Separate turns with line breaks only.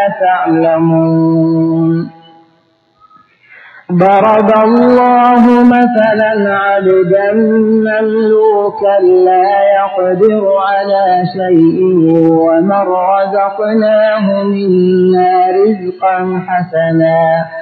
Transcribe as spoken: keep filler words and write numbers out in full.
تعلمون. ضرب الله مثلا عبدا مملوكا لا يقدر على شيء ومن رزقناه منا رزقا حسنا